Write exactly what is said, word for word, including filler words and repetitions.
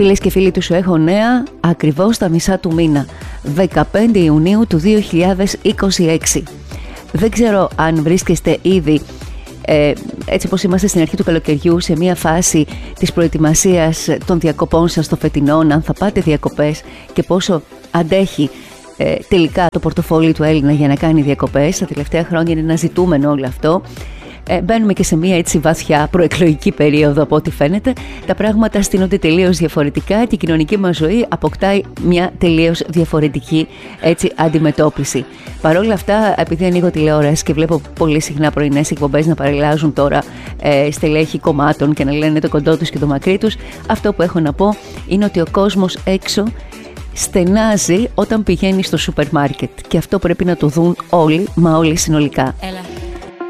Φίλες και φίλοι του Σου Έχω Νέα, ακριβώς τα μισά του μήνα, δεκαπέντε Ιουνίου του δύο χιλιάδες είκοσι έξι. Δεν ξέρω αν βρίσκεστε ήδη, ε, έτσι όπως είμαστε στην αρχή του καλοκαιριού, σε μια φάση της προετοιμασίας των διακοπών σας στο φετινό, αν θα πάτε διακοπές και πόσο αντέχει ε, τελικά το πορτοφόλι του Έλληνα για να κάνει διακοπές. Τα τελευταία χρόνια είναι ένα ζητούμενο όλο αυτό. Ε, μπαίνουμε και σε μια έτσι βαθιά προεκλογική περίοδο, από ό,τι φαίνεται. Τα πράγματα στείνονται τελείως διαφορετικά και η κοινωνική μας ζωή αποκτάει μια τελείως διαφορετική έτσι αντιμετώπιση. Παρ' όλα αυτά, επειδή ανοίγω τηλεόραση και βλέπω πολύ συχνά πρωινές εκπομπές να παρελάζουν τώρα ε, στελέχη κομμάτων και να λένε το κοντό τους και το μακρύ τους, αυτό που έχω να πω είναι ότι ο κόσμος έξω στενάζει όταν πηγαίνει στο σούπερ μάρκετ. Και αυτό πρέπει να το δουν όλοι, μα όλοι συνολικά. Έλα.